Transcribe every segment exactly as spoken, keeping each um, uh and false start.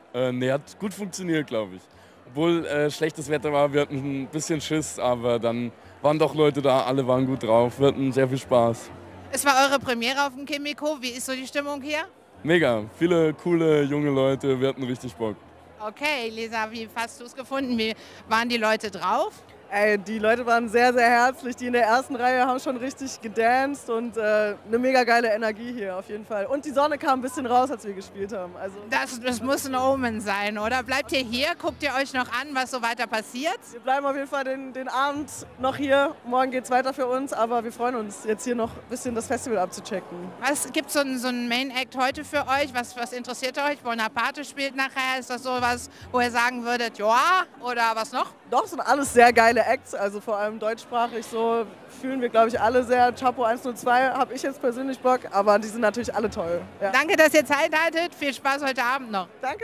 Äh, nee, hat gut funktioniert, glaube ich. Obwohl äh, schlechtes Wetter war, wir hatten ein bisschen Schiss, aber dann waren doch Leute da, alle waren gut drauf, wir hatten sehr viel Spaß. Es war eure Premiere auf dem Chemico. Wie ist so die Stimmung hier? Mega, viele coole junge Leute, wir hatten richtig Bock. Okay, Lisa, wie hast du es gefunden? Wie waren die Leute drauf? Ey, die Leute waren sehr, sehr herzlich. Die in der ersten Reihe haben schon richtig gedanced und äh, eine mega geile Energie hier auf jeden Fall. Und die Sonne kam ein bisschen raus, als wir gespielt haben. Also Das, das muss ein Omen sein, oder? Bleibt ihr hier? Guckt ihr euch noch an, was so weiter passiert? wir bleiben auf jeden Fall den, den Abend noch hier. Morgen geht's weiter für uns, aber wir freuen uns, jetzt hier noch ein bisschen das Festival abzuchecken. Was gibt so es so einen Main Act heute für euch? Was, was interessiert euch? Bonaparte spielt nachher. Ist das so was, wo ihr sagen würdet, ja, oder was noch? Doch, sind alles sehr geile Acts, also vor allem deutschsprachig so fühlen wir, glaube ich, alle sehr. Chapo eins null zwei habe ich jetzt persönlich Bock, aber die sind natürlich alle toll. Ja. Danke, dass ihr Zeit hattet. Viel Spaß heute Abend noch. Danke.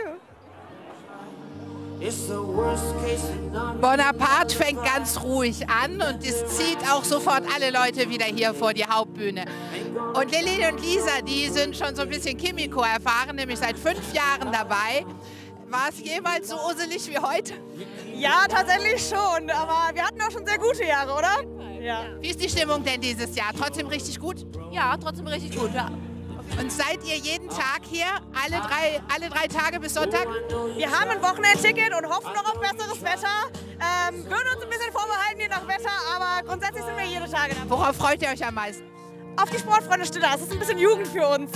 Bonaparte fängt ganz ruhig an und es zieht auch sofort alle Leute wieder hier vor die Hauptbühne. Und Lilly und Lisa, die sind schon so ein bisschen Chemico erfahren, nämlich seit fünf Jahren dabei. War es jemals so uselig wie heute? Ja, tatsächlich schon, aber wir hatten auch schon sehr gute Jahre, oder? Ja. Wie ist die Stimmung denn dieses Jahr? Trotzdem richtig gut? Ja, trotzdem richtig gut, ja. Und seid ihr jeden Tag hier? Alle drei, alle drei Tage bis Sonntag? Wir haben ein Wochenendticket und hoffen noch auf besseres Wetter. Ähm, würden uns ein bisschen vorbehalten, je nach Wetter, aber grundsätzlich sind wir jede Tage dabei. Worauf freut ihr euch am meisten? Auf die Sportfreunde-Stille, das ist ein bisschen Jugend für uns.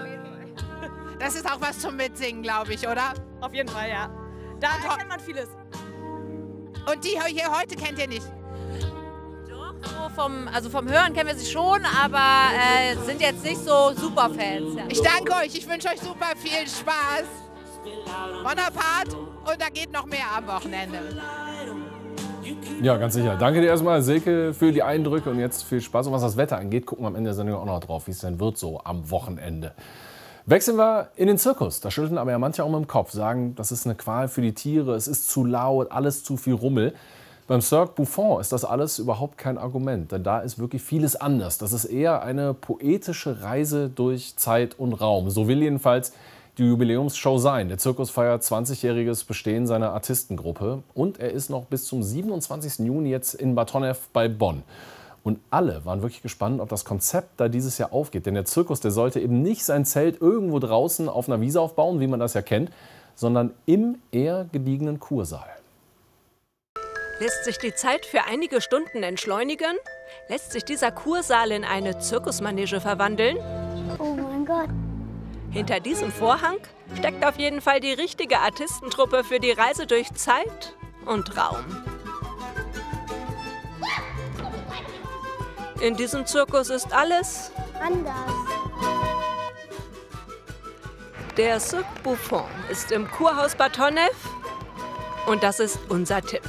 Das ist auch was zum Mitsingen, glaube ich, oder? Auf jeden Fall, ja. Da kennt man vieles. Und die hier heute kennt ihr nicht? So vom, also vom Hören kennen wir sie schon, aber äh, sind jetzt nicht so Superfans. Ja. Ich danke euch, ich wünsche euch super viel Spaß. Bonaparte und da geht noch mehr am Wochenende. Ja, ganz sicher. Danke dir erstmal, Silke, für die Eindrücke und jetzt viel Spaß. Und was das Wetter angeht, gucken wir am Ende der Sendung auch noch drauf, wie es denn wird so am Wochenende. Wechseln wir in den Zirkus. Da schütteln aber ja manche auch mit dem Kopf, sagen, das ist eine Qual für die Tiere, es ist zu laut, alles zu viel Rummel. Beim Cirque Buffon ist das alles überhaupt kein Argument, denn da ist wirklich vieles anders. Das ist eher eine poetische Reise durch Zeit und Raum. So will jedenfalls die Jubiläumsshow sein. Der Zirkus feiert zwanzigjähriges Bestehen seiner Artistengruppe und er ist noch bis zum siebenundzwanzigsten Juni jetzt in Bad Honnef bei Bonn. Und alle waren wirklich gespannt, ob das Konzept da dieses Jahr aufgeht. Denn der Zirkus, der sollte eben nicht sein Zelt irgendwo draußen auf einer Wiese aufbauen, wie man das ja kennt, sondern im eher gediegenen Kursaal. Lässt sich die Zeit für einige Stunden entschleunigen? Lässt sich dieser Kursaal in eine Zirkusmanege verwandeln? Oh mein Gott. Hinter diesem Vorhang steckt auf jeden Fall die richtige Artistentruppe für die Reise durch Zeit und Raum. In diesem Zirkus ist alles anders. Der Cirque Buffon ist im Kurhaus Bad Honnef und das ist unser Tipp.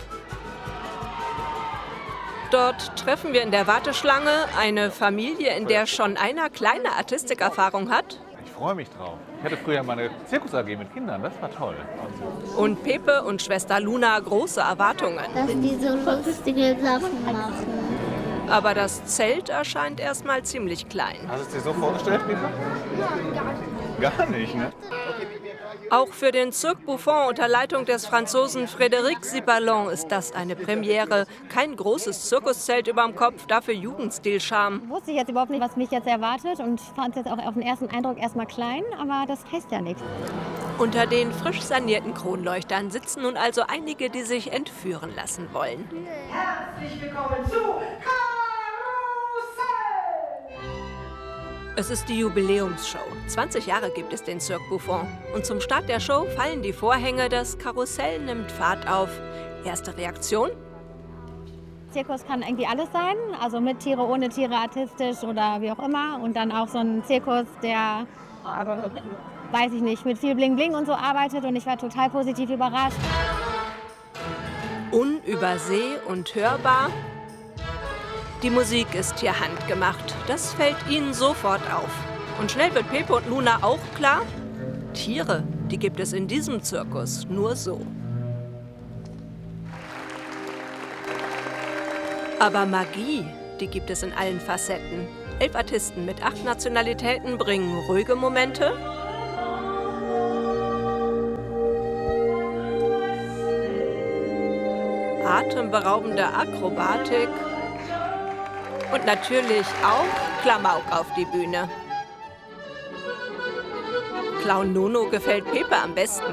Dort treffen wir in der Warteschlange eine Familie, in der schon einer kleine Artistikerfahrung hat. Ich freue mich drauf. Ich hatte früher mal eine Zirkus-A G mit Kindern, das war toll. Und Pepe und Schwester Luna große Erwartungen. Dass die so lustige Sachen machen. Aber das Zelt erscheint erstmal ziemlich klein. Hast du es dir so vorgestellt, Pepe? Ja, gar nicht, ne? Auch für den Cirque Buffon unter Leitung des Franzosen Frédéric Sipalon ist das eine Premiere. Kein großes Zirkuszelt überm Kopf, dafür Jugendstil-Charme. Wusste ich jetzt überhaupt nicht, was mich jetzt erwartet und fand es jetzt auch auf den ersten Eindruck erstmal klein, aber das heißt ja nichts. Unter den frisch sanierten Kronleuchtern sitzen nun also einige, die sich entführen lassen wollen. Herzlich willkommen zu Es ist die Jubiläumsshow. zwanzig Jahre gibt es den Cirque Buffon. Und zum Start der Show fallen die Vorhänge, das Karussell nimmt Fahrt auf. Erste Reaktion? Zirkus kann irgendwie alles sein, also mit Tiere, ohne Tiere, artistisch oder wie auch immer. Und dann auch so ein Zirkus, der, weiß ich nicht, mit viel Bling Bling und so arbeitet. Und ich war total positiv überrascht. Unüberseh und hörbar. Die Musik ist hier handgemacht. Das fällt ihnen sofort auf. Und schnell wird Pepe und Luna auch klar, Tiere, die gibt es in diesem Zirkus nur so. Aber Magie, die gibt es in allen Facetten. Elf Artisten mit acht Nationalitäten bringen ruhige Momente, atemberaubende Akrobatik und natürlich auch Klamauk auf die Bühne. Clown Nono gefällt Pepe am besten.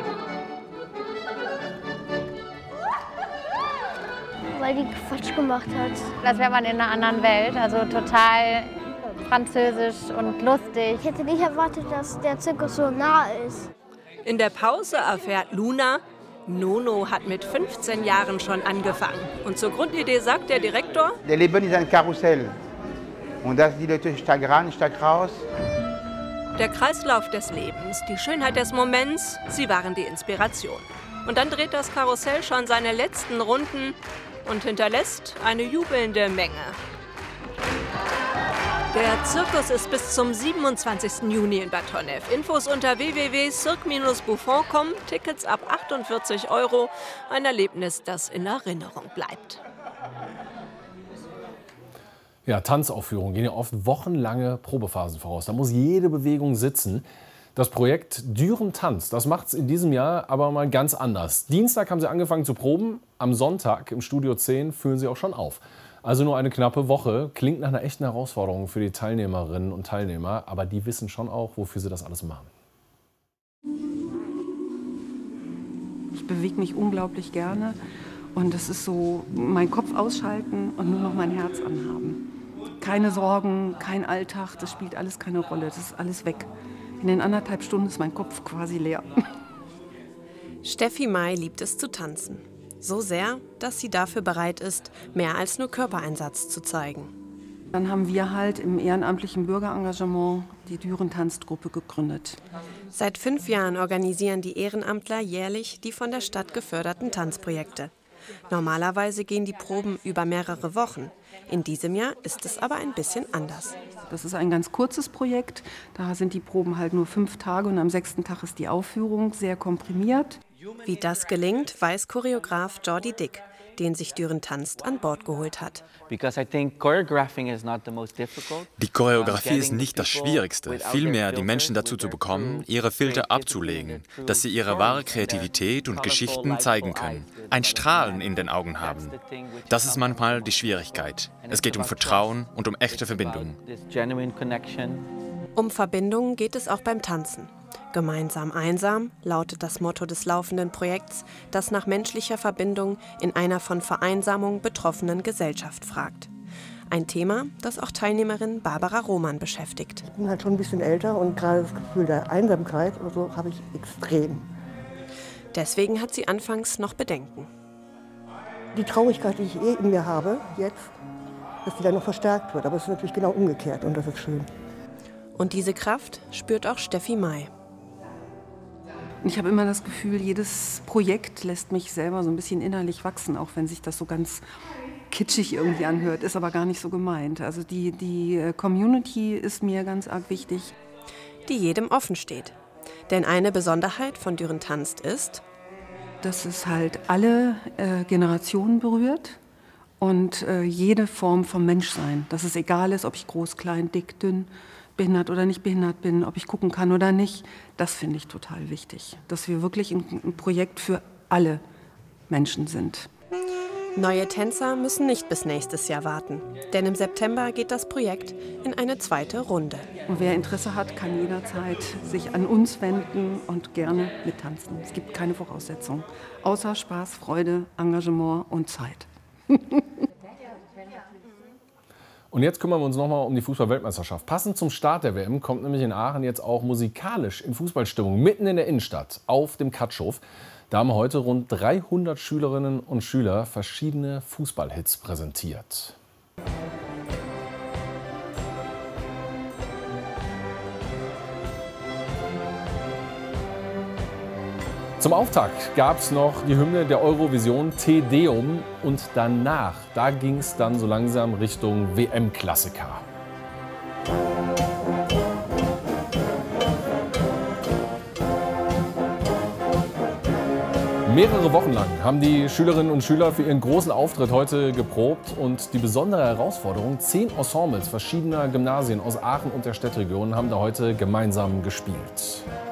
Weil die Quatsch gemacht hat. Das wäre man in einer anderen Welt, also total französisch und lustig. Ich hätte nicht erwartet, dass der Zirkus so nah ist. In der Pause erfährt Luna, Nono hat mit fünfzehn Jahren schon angefangen. Und zur Grundidee sagt der Direktor: Der Leben ist ein Karussell. Und dass die Leute stark ran, stark raus. Der Kreislauf des Lebens, die Schönheit des Moments, sie waren die Inspiration. Und dann dreht das Karussell schon seine letzten Runden und hinterlässt eine jubelnde Menge. Der Zirkus ist bis zum siebenundzwanzigsten Juni in Bad Honnef. Infos unter w w w punkt cirque Bindestrich buffon punkt com. Tickets ab achtundvierzig Euro. Ein Erlebnis, das in Erinnerung bleibt. Ja, Tanzaufführungen gehen ja oft wochenlange Probephasen voraus. Da muss jede Bewegung sitzen. Das Projekt Düren tanzt, das macht es in diesem Jahr aber mal ganz anders. Dienstag haben sie angefangen zu proben. Am Sonntag im Studio zehn führen sie auch schon auf. Also nur eine knappe Woche. Klingt nach einer echten Herausforderung für die Teilnehmerinnen und Teilnehmer. Aber die wissen schon auch, wofür sie das alles machen. Ich bewege mich unglaublich gerne. Und es ist so, meinen Kopf ausschalten und nur noch mein Herz anhaben. Keine Sorgen, kein Alltag, das spielt alles keine Rolle. Das ist alles weg. In den anderthalb Stunden ist mein Kopf quasi leer. Steffi May liebt es zu tanzen. So sehr, dass sie dafür bereit ist, mehr als nur Körpereinsatz zu zeigen. Dann haben wir halt im ehrenamtlichen Bürgerengagement die Düren-Tanzt-Gruppe gegründet. Seit fünf Jahren organisieren die Ehrenamtler jährlich die von der Stadt geförderten Tanzprojekte. Normalerweise gehen die Proben über mehrere Wochen. In diesem Jahr ist es aber ein bisschen anders. Das ist ein ganz kurzes Projekt. Da sind die Proben halt nur fünf Tage und am sechsten Tag ist die Aufführung, sehr komprimiert. Wie das gelingt, weiß Choreograf Jordi Dick, den sich Düren tanzt an Bord geholt hat. Die Choreografie ist nicht das Schwierigste, vielmehr die Menschen dazu zu bekommen, ihre Filter abzulegen, dass sie ihre wahre Kreativität und Geschichten zeigen können, ein Strahlen in den Augen haben. Das ist manchmal die Schwierigkeit. Es geht um Vertrauen und um echte Verbindung. Um Verbindung geht es auch beim Tanzen. Gemeinsam einsam lautet das Motto des laufenden Projekts, das nach menschlicher Verbindung in einer von Vereinsamung betroffenen Gesellschaft fragt. Ein Thema, das auch Teilnehmerin Barbara Roman beschäftigt. Ich bin halt schon ein bisschen älter und gerade das Gefühl der Einsamkeit oder so habe ich extrem. Deswegen hat sie anfangs noch Bedenken. Die Traurigkeit, die ich eh in mir habe, jetzt, dass die dann noch verstärkt wird. Aber es ist natürlich genau umgekehrt und das ist schön. Und diese Kraft spürt auch Steffi May. Ich habe immer das Gefühl, jedes Projekt lässt mich selber so ein bisschen innerlich wachsen, auch wenn sich das so ganz kitschig irgendwie anhört, ist aber gar nicht so gemeint. Also die, die Community ist mir ganz arg wichtig. Die jedem offen steht. Denn eine Besonderheit von Düren tanzt ist, dass es halt alle äh, Generationen berührt und äh, jede Form vom Menschsein. Dass es egal ist, ob ich groß, klein, dick, dünn, behindert oder nicht behindert bin, ob ich gucken kann oder nicht, das finde ich total wichtig. Dass wir wirklich ein, ein Projekt für alle Menschen sind. Neue Tänzer müssen nicht bis nächstes Jahr warten, denn im September geht das Projekt in eine zweite Runde. Und wer Interesse hat, kann jederzeit sich an uns wenden und gerne mittanzen. Es gibt keine Voraussetzungen, außer Spaß, Freude, Engagement und Zeit. Und jetzt kümmern wir uns noch mal um die Fußball-Weltmeisterschaft. Passend zum Start der W M kommt nämlich in Aachen jetzt auch musikalisch in Fußballstimmung mitten in der Innenstadt auf dem Katschhof. Da haben heute rund dreihundert Schülerinnen und Schüler verschiedene Fußballhits präsentiert. Zum Auftakt gab es noch die Hymne der Eurovision Te Deum und danach, da ging es dann so langsam Richtung W M-Klassiker. Mehrere Wochen lang haben die Schülerinnen und Schüler für ihren großen Auftritt heute geprobt. Und die besondere Herausforderung, zehn Ensembles verschiedener Gymnasien aus Aachen und der Städtregion haben da heute gemeinsam gespielt.